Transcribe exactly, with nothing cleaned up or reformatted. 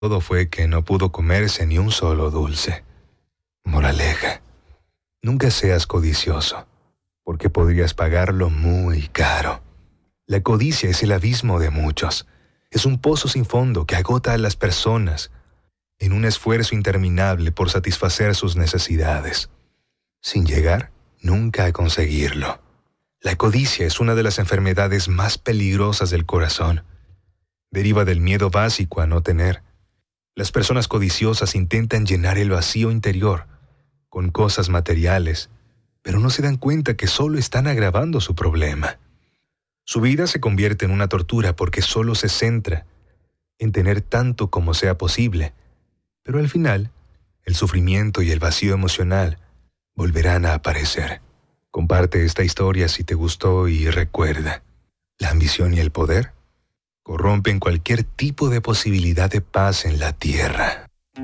Todo fue que no pudo comerse ni un solo dulce. Moraleja: nunca seas codicioso, porque podrías pagarlo muy caro. La codicia es el abismo de muchos. Es un pozo sin fondo que agota a las personas en un esfuerzo interminable por satisfacer sus necesidades, sin llegar nunca a conseguirlo. La codicia es una de las enfermedades más peligrosas del corazón. Deriva del miedo básico a no tener. Las personas codiciosas intentan llenar el vacío interior con cosas materiales, pero no se dan cuenta que solo están agravando su problema. Su vida se convierte en una tortura porque solo se centra en tener tanto como sea posible, pero al final, el sufrimiento y el vacío emocional volverán a aparecer. Comparte esta historia si te gustó y recuerda: la ambición y el poder corrompen cualquier tipo de posibilidad de paz en la tierra.